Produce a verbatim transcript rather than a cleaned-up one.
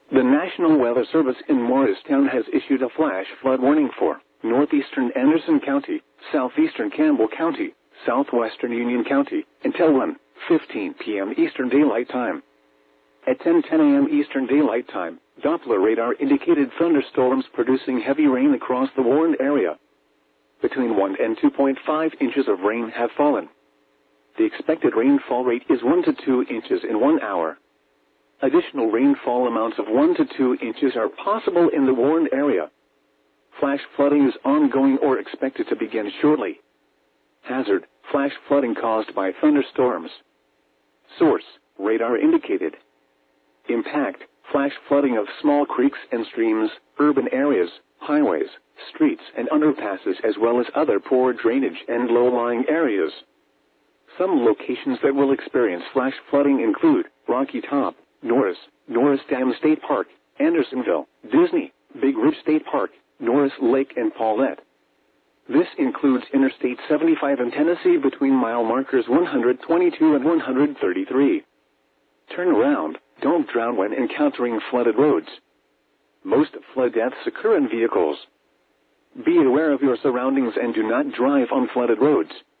The National Weather Service in Morristown has issued a flash flood warning for northeastern Anderson County, southeastern Campbell County, southwestern Union County, until one fifteen p m Eastern Daylight Time. At ten ten a m Eastern Daylight Time, Doppler radar indicated thunderstorms producing heavy rain across the warned area. Between one and two point five inches of rain have fallen. The expected rainfall rate is one to two inches in one hour. Additional rainfall amounts of one to two inches are possible in the warned area. Flash flooding is ongoing or expected to begin shortly. Hazard: flash flooding caused by thunderstorms. Source: radar indicated. Impact: flash flooding of small creeks and streams, urban areas, highways, streets and underpasses, as well as other poor drainage and low-lying areas. Some locations that will experience flash flooding include Rocky Top, Norris, Norris Dam State Park, Andersonville, Disney, Big Ridge State Park, Norris Lake and Paulette. This includes Interstate seventy-five in Tennessee between mile markers one hundred twenty-two and one hundred thirty-three. Turn around. Don't drown when encountering flooded roads. Most flood deaths occur in vehicles. Be aware of your surroundings and do not drive on flooded roads.